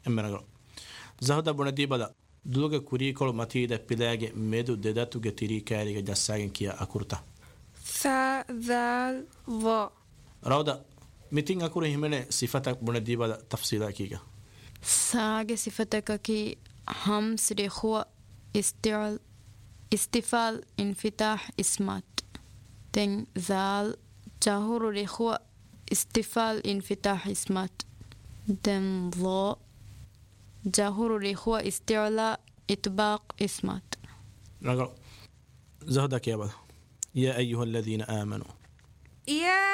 emmeragro zahoda bonadi bada duluga kurikol matida pilage medu dedatuge tiri kairiga jassagen kiya akurta ثا ذال ظا rawda mitin akure himene sifatak bonadi bada tafsila kiga ساگ صفتك كي همس رخوة استفال انفتاح اسمات تن ذال جاهور رخوة استفال انفتاح اسمات دن ضاء جاهور رخوة استعلاء إطباق اسمات رجل زهدك يا بدا يا أيها الذين آمنوا يا